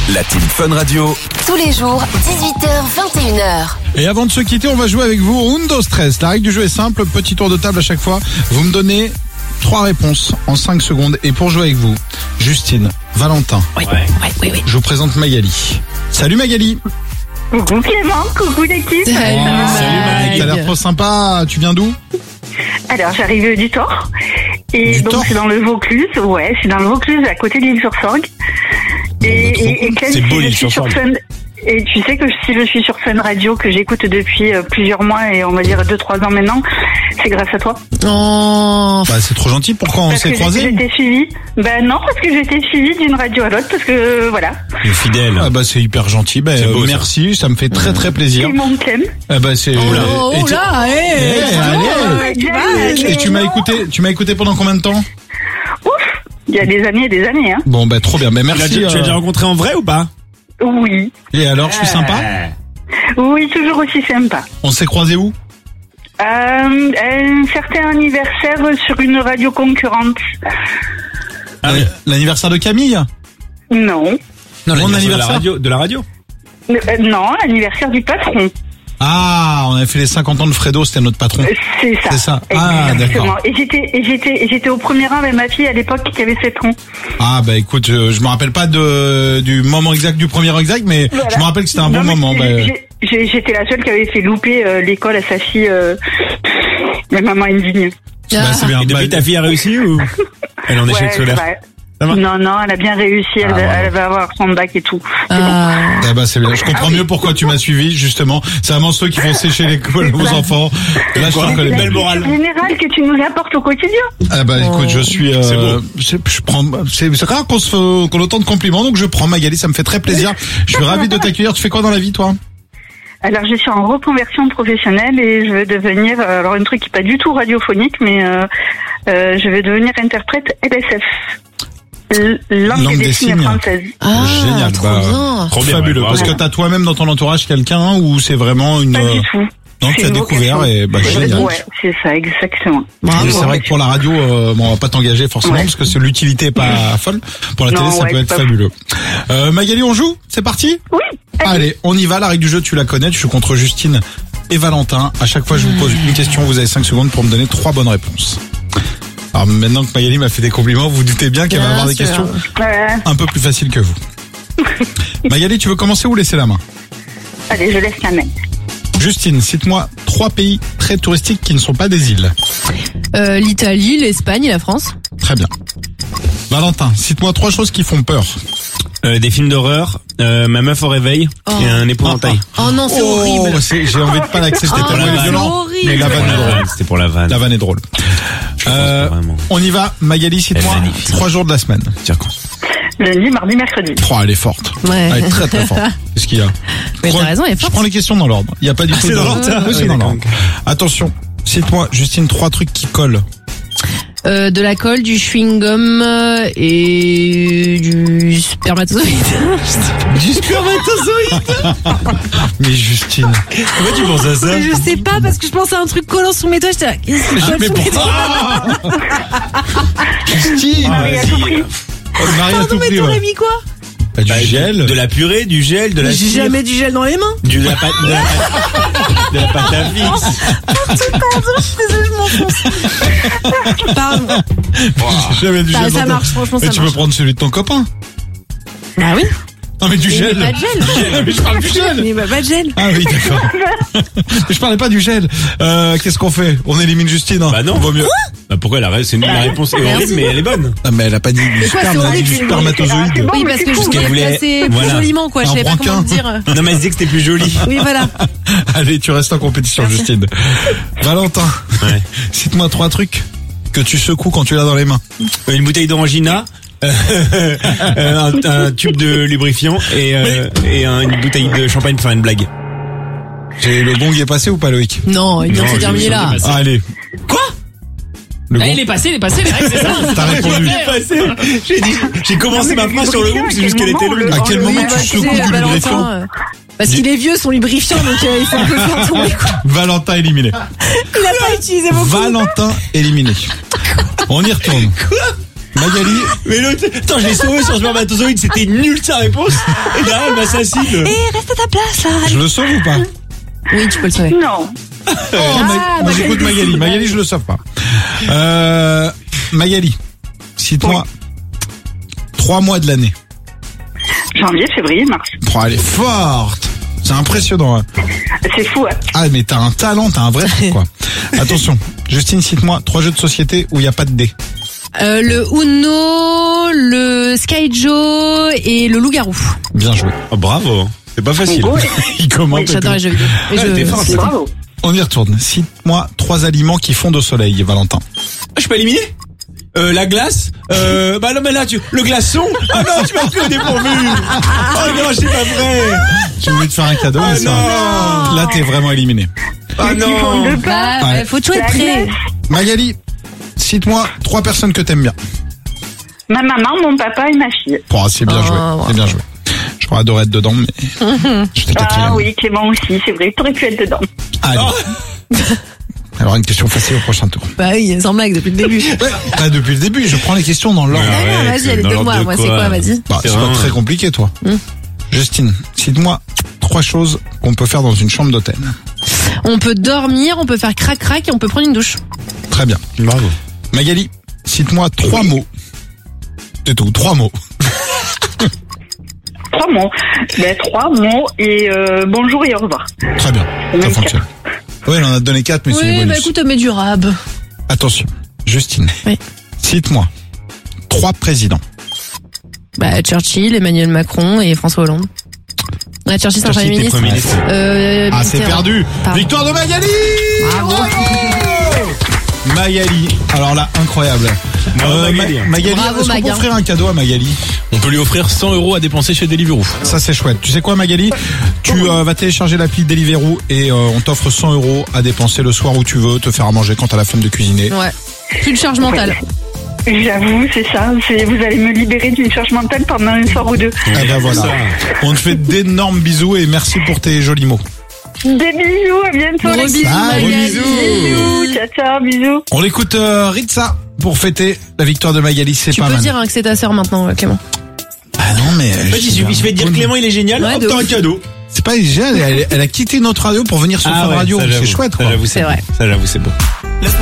La Team Fun Radio. Tous les jours, 18h, 21h. Et avant de se quitter, on va jouer avec vous Undo Stress. La règle du jeu est simple, petit tour de table à chaque fois. Vous me donnez 3 réponses en 5 secondes. Et pour jouer avec vous, Justine, Valentin, Oui. je vous présente Magali. Salut Magali. Coucou Clément, coucou l'équipe. Salut Magali. T'as l'air trop sympa, tu viens d'où? Alors j'arrive du Thor. Et Du donc Thor c'est dans le Vaucluse. Ouais, c'est dans le Vaucluse, à côté de l'île-sur-Sorgue. Et Clem, C'est beau, si je suis sur Fun. Et tu sais que si je suis sur Fun Radio, que j'écoute depuis plusieurs mois et on va dire 2-3 ans maintenant, c'est grâce à toi. Oh. Bah c'est trop gentil, pourquoi on Parce s'est que croisés? j'étais suivie. Ben non, parce que j'étais suivie d'une radio à l'autre, parce que voilà. Le fidèle. Ah bah c'est hyper gentil, bah, C'est beau, ça. merci, ça me fait très très plaisir. Et mon Clem. Ah bah c'est... Oh Et tu- là, Et tu m'as écouté pendant combien de temps? Ouf, il y a des années et des années, hein. Bon bah trop bien, bah Tu l'as merci. déjà- tu l'as déjà rencontré en vrai ou pas? Oui, Et alors, je suis sympa? oui, toujours aussi sympa. On s'est croisés où? Un certain anniversaire sur une radio concurrente. Ah oui. L'anniversaire de Camille? Non. Mon Non, anniversaire. de la radio. Non, l'anniversaire du patron. Ah, on avait fait les 50 ans de Fredo, c'était notre patron. C'est ça. C'est ça. Ah, Exactement. d'accord. Et j'étais au premier rang avec ma fille à l'époque qui avait 7 ans. Ah bah écoute, je me rappelle pas du moment exact, du premier exact, mais Voilà. je me rappelle que c'était un bon Non, mais moment. Bah, J'étais la seule qui avait fait louper l'école à sa fille, la maman indigne. bah, c'est bien. Et depuis, Bah, ta fille a réussi ou elle est en échec Ouais, scolaire? ça va. Ça va Non, elle a bien réussi, elle va avoir son bac et tout. ah bah c'est bien. Je comprends mieux pourquoi tu m'as suivi, justement. C'est vraiment ceux qui font sécher l'école aux enfants. Là, je te reconnais. Belle morale. Général que tu nous apportes au quotidien. Ah bah écoute, je suis. C'est beau. Je prends. C'est rare qu'on ait autant de compliments, donc je prends Magali. Ça me fait très plaisir. Je suis ravi de t'accueillir. Tu fais quoi dans la vie, toi? Alors je suis en reconversion professionnelle et je veux devenir, alors un truc qui n'est pas du tout radiophonique, mais je vais devenir interprète LSF. Langue des signes française. Ah, Génial. trop Bah, bien. Trop bien, fabuleux. ouais, Parce bravo. que t'as toi-même dans ton entourage quelqu'un ou c'est vraiment une. Pas du tout. Non, tu C'est as une découvert vocation. et bah génial. Ouais, c'est ça, exactement. Oui, c'est vrai que pour la radio, bon, on va pas t'engager forcément Ouais. parce que c'est l'utilité est pas folle. Pour la Non, télé, ça ouais, peut être c'est pas fabuleux. Magali, on joue? C'est parti? Oui. Allez, on y va. La règle du jeu, tu la connais. Tu joues contre Justine et Valentin. À chaque fois, je vous pose une question. Vous avez 5 secondes pour me donner 3 bonnes réponses. Alors maintenant que Magali m'a fait des compliments, vous vous doutez bien qu'elle va Bien avoir des sûr. questions un peu plus faciles que vous. Magali, tu veux commencer ou laisser la main? Allez, je laisse la main. Justine, cite-moi 3 pays très touristiques qui ne sont pas des îles. L'Italie, l'Espagne et la France. Très bien. Valentin, cite-moi 3 choses qui font peur. Des films d'horreur, ma meuf au réveil Oh. et un épouvantail. Oh non, c'est horrible. J'ai envie de pas l'accepter Oh, tellement il est c'est violent. horrible. Mais la vanne est drôle. C'était pour la vanne. La vanne est drôle. Je pense pas vraiment. On y va. Magali, cite-moi Elle est magnifique. 3 jours de la semaine. Tiens, quoi. Lundi, mardi, mercredi. Oh, elle est forte. Ouais. Elle est très très forte. Qu'est-ce qu'il y a? Mais t'as raison, elle est Je forte. prends les questions dans l'ordre. Il n'y a pas du tout c'est dans l'ordre, ça Oui, c'est Oui, dans d'accord. l'ordre. Attention. Cite-moi, Justine, 3 trucs qui collent. De la colle, du chewing-gum et du spermatozoïde. Du spermatozoïde. Mais Justine. Pourquoi tu penses à ça? Je sais pas, parce que je pensais à un truc collant sous mes doigts. J'étais là, qu'est-ce qui colle Mais sous mes doigts? Justine. Ah, vas-y. Marie a tout Pardon, mais pris, t'aurais ouais. mis quoi? Bah, du gel. De la purée, du gel, de la J'ai cire, jamais du gel dans les mains. de la pâte, de la pâte à fixe. Pardon, je suis désolée, je m'enfonce. Pardon. J'avais du Bah, gel ça dans ton- marche, franchement, Mais ça tu peux marche. prendre celui de ton copain. Bah oui. Non, mais du Mais gel. pas de gel. Mais je parle du gel. Mais bah, pas de gel. Ah oui, d'accord. Mais je parlais pas du gel. Qu'est-ce qu'on fait? On élimine Justine. Hein. Bah non. Vaut mieux. Bah pourquoi la réponse est horrible, mais elle est bonne. Ah, mais elle a pas dit du quoi, sperme, c'est elle a dit horrible, du c'est spermatozoïde. bon. Oui, mais parce c'est que je cool. voulais Elle voulait- placer plus voilà. joliment, quoi. Je Un savais pas comment branquin. le dire. Non mais elle disait que c'était plus joli. Oui, voilà. Allez, tu restes en compétition, Justine. Valentin, Ouais. cite-moi 3 trucs que tu secoues quand tu l'as dans les mains. Une bouteille d'orangina, un tube de lubrifiant et une bouteille de champagne pour faire une blague. Le gong est passé ou pas, Loïc? Non, il vient de se terminer là. Ah, allez. Quoi? Le gong. il est passé, les règles, c'est ça. T'as répondu. J'ai commencé ma phrase sur le groupe, c'est juste qu'elle était longue. À quel moment Oui, tu bah, secoues tu sais, du Valentin, lubrifiant? Parce qu'il est vieux, son lubrifiant, donc il faut un peu faire tomber, quoi. Valentin éliminé. Il a pas utilisé beaucoup. Valentin éliminé. On y retourne. Magali, Mais l'autre, attends, j'ai sauvé sur spermatozoïde, c'était nul sa réponse. Et là, elle m'assassine. Reste à ta place, là. je le sauve ou pas? Oui, tu peux le sauver. Non. Moi j'écoute Magali. Magali, je le sauve pas. Magali, cite-moi 3 mois de l'année. Janvier, février, mars. Oh, elle est forte. C'est impressionnant. Hein. C'est fou, hein. Ah, mais t'as un talent, t'as un vrai truc, quoi. Attention, Justine, cite-moi 3 jeux de société où il n'y a pas de dés. Le Uno, le Skyjo et le Loup-Garou. Bien joué. Oh, bravo. C'est pas facile. Beau, Il commente. et J'adore les tout. jeux vidéo. t'es fort, c'est bravo. On y retourne. Cite-moi 3 aliments qui fondent au soleil, Valentin. Je peux éliminer la glace, bah non mais là le glaçon. Ah non, tu m'as pris au dépourvu. Oh non, c'est pas vrai. J'ai voulu te faire un cadeau, mais ça. non. Là, t'es vraiment éliminé. Ah Ils font non. deux pas. Bah, faut toujours être La prêt. glace. Magali, cite-moi 3 personnes que t'aimes bien. Ma maman, mon papa et ma fille. Oh, c'est bien joué. C'est bien joué. J'aurais adoré être dedans, mais j'étais quatrième. Ah oui, Clément aussi, c'est vrai. T'aurais pu être dedans. Allez. Alors, une question facile au prochain tour. Bah oui, sans blague, depuis le début. Bah, depuis le début, je prends les questions dans l'ordre. Ouais. Non, vas-y, allez, dans donne-moi. l'ordre de Moi, c'est quoi quoi, vas-y. Bah, c'est C'est pas vrai. très compliqué, toi. Justine, cite-moi 3 choses qu'on peut faire dans une chambre d'hôtel. On peut dormir, on peut faire crac-crac et on peut prendre une douche. Très bien. Bravo. Magali, cite-moi 3 mots. C'est tout, 3 mots. 3 mots. Ben, 3 mots et bonjour et au revoir. Très bien, ça Même fonctionne. Oui, on en a donné 4, mais c'est du Oui, bonus. bah écoute, mais du rab. Attention, Justine, Oui. cite-moi 3 présidents. Bah Churchill, Emmanuel Macron et François Hollande. Ouais, Churchill, c'est un premier Churchill, t'es ministre. Premier ministre. Ah, c'est Mitterrand. perdu. Pardon. Victoire de Magali. Bravo. Magali, alors là, incroyable. Bravo, Magali. Magali, Bravo, est-ce qu'on peut Maga. offrir un cadeau à Magali? On peut lui offrir 100 € à dépenser chez Deliveroo. Ça, c'est chouette. Tu sais quoi, Magali? Tu vas télécharger l'appli Deliveroo et on t'offre 100 € à dépenser le soir où tu veux, te faire à manger quand t'as la flemme de cuisiner. Ouais. Plus de charge mentale. J'avoue, c'est ça. Vous allez me libérer d'une charge mentale pendant une soir ou deux. Eh ben voilà. Ça. On te fait d'énormes bisous et merci pour tes jolis mots. Des bisous, à bientôt. Gros les bisous, Ah, gros Magali. bisous. Ciao, ciao, bisous. On écoute Ritza pour fêter la victoire de Magali, c'est Tu pas peux mal. dire hein, que c'est ta sœur maintenant, Clément. Ah non, mais En fait, il suffit de dire Clément, il est génial. Ouais, Hop, de t'as un ouf. cadeau. c'est pas génial, elle a quitté notre radio pour venir sur Fun Radio, ça, c'est j'avoue. chouette Ça, quoi. j'avoue, C'est vrai. Ça, j'avoue, c'est beau.